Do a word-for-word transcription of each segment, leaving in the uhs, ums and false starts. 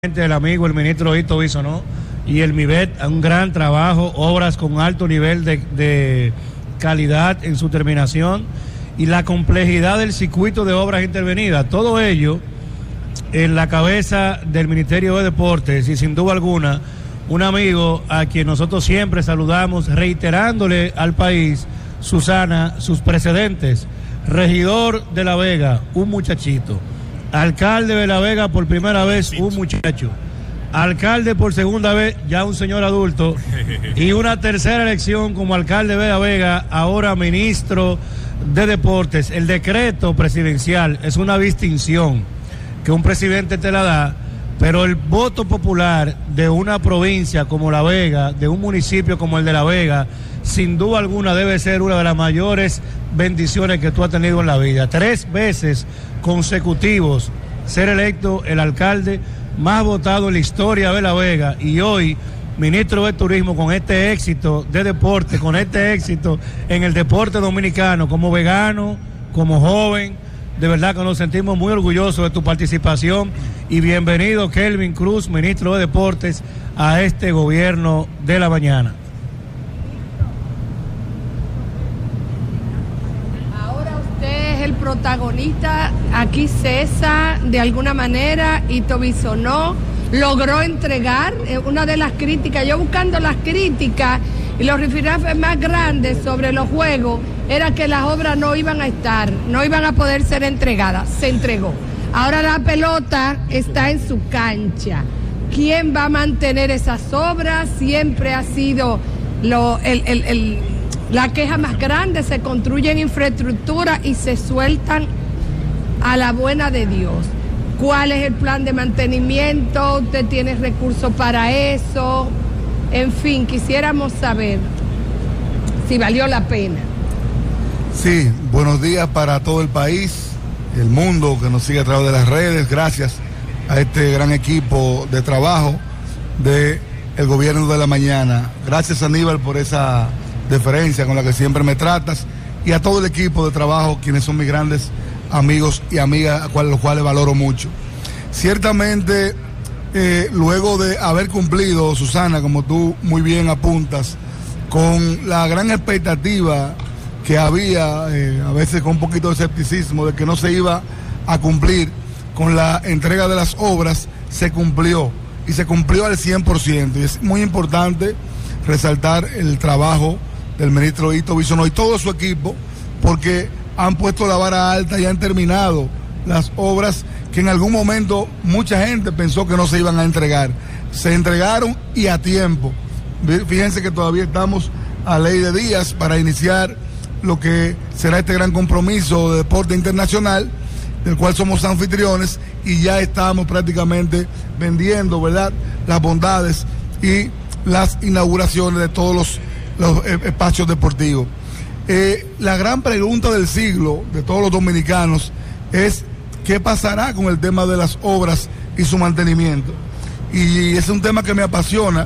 El amigo, el ministro Hito Bisonó y el MIBET, un gran trabajo, obras con alto nivel de, de calidad en su terminación y la complejidad del circuito de obras intervenidas. Todo ello en la cabeza del Ministerio de Deportes y sin duda alguna un amigo a quien nosotros siempre saludamos, reiterándole al país, Susana, sus precedentes. Regidor de La Vega, un muchachito. Alcalde de La Vega por primera vez, un muchacho. Alcalde por segunda vez, ya un señor adulto. Y una tercera elección como alcalde de La Vega, ahora ministro de Deportes. El decreto presidencial es una distinción que un presidente te la da, pero el voto popular de una provincia como La Vega, de un municipio como el de La Vega, sin duda alguna debe ser una de las mayores bendiciones que tú has tenido en la vida. Tres veces consecutivos ser electo el alcalde más votado en la historia de La Vega y hoy ministro de Turismo con este éxito de deporte, con este éxito en el deporte dominicano, como vegano, como joven. De verdad que nos sentimos muy orgullosos de tu participación y bienvenido Kelvin Cruz, ministro de Deportes, a este gobierno de la mañana. El protagonista aquí César, de alguna manera, Hito Bisonó logró entregar eh, una de las críticas, yo buscando las críticas y los rifirrafes más grandes sobre los juegos, era que las obras no iban a estar, no iban a poder ser entregadas, se entregó. Ahora la pelota está en su cancha. ¿Quién va a mantener esas obras? Siempre ha sido lo, el, el, el la queja más grande, se construyen infraestructura y se sueltan a la buena de Dios. ¿Cuál es el plan de mantenimiento? ¿Usted tiene recursos para eso? En fin, quisiéramos saber si valió la pena. Sí, buenos días para todo el país, el mundo que nos sigue a través de las redes. Gracias a este gran equipo de trabajo del gobierno de la mañana. Gracias, Aníbal, por esa deferencia con la que siempre me tratas y a todo el equipo de trabajo, quienes son mis grandes amigos y amigas, a los cuales valoro mucho. Ciertamente, eh, luego de haber cumplido, Susana, como tú muy bien apuntas, con la gran expectativa que había, eh, a veces con un poquito de escepticismo, de que no se iba a cumplir con la entrega de las obras, se cumplió y se cumplió al cien por ciento y es muy importante resaltar el trabajo del ministro Hito Bisonó y todo su equipo, porque han puesto la vara alta y han terminado las obras que en algún momento mucha gente pensó que no se iban a entregar. Se entregaron y a tiempo. Fíjense que todavía estamos a ley de días para iniciar lo que será este gran compromiso de deporte internacional, del cual somos anfitriones, y ya estamos prácticamente vendiendo, ¿verdad?, las bondades y las inauguraciones de todos los los espacios deportivos. Eh, la gran pregunta del siglo de todos los dominicanos es ¿qué pasará con el tema de las obras y su mantenimiento? Y es un tema que me apasiona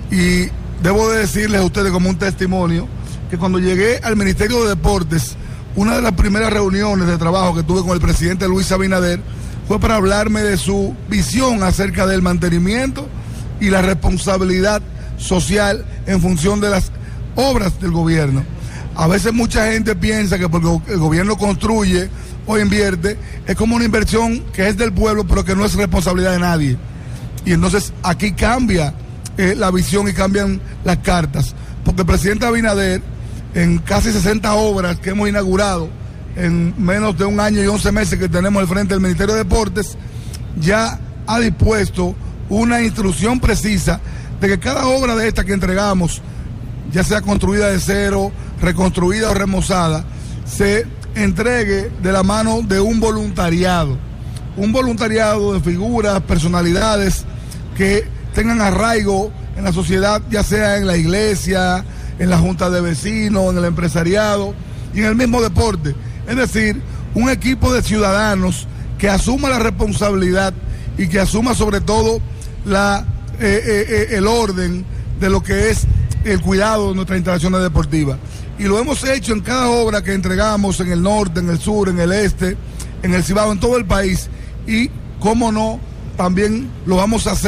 y debo de decirles a ustedes como un testimonio que cuando llegué al Ministerio de Deportes, una de las primeras reuniones de trabajo que tuve con el presidente Luis Abinader fue para hablarme de su visión acerca del mantenimiento y la responsabilidad social en función de las obras del gobierno. A veces mucha gente piensa que porque el gobierno construye o invierte, es como una inversión que es del pueblo, pero que no es responsabilidad de nadie. Y entonces aquí cambia eh, la visión y cambian las cartas. Porque el presidente Abinader, en casi sesenta obras que hemos inaugurado, en menos de un año y once meses que tenemos al frente del Ministerio de Deportes, ya ha dispuesto una instrucción precisa de que cada obra de esta que entregamos, ya sea construida de cero, reconstruida o remozada, se entregue de la mano de un voluntariado, un voluntariado de figuras, personalidades que tengan arraigo en la sociedad, ya sea en la iglesia, en la junta de vecinos, en el empresariado y en el mismo deporte. Es decir, un equipo de ciudadanos que asuma la responsabilidad y que asuma sobre todo la, eh, eh, el orden de lo que es el cuidado de nuestras instalaciones deportivas. Y lo hemos hecho en cada obra que entregamos en el norte, en el sur, en el este, en el Cibao, en todo el país. Y, cómo no, también lo vamos a hacer.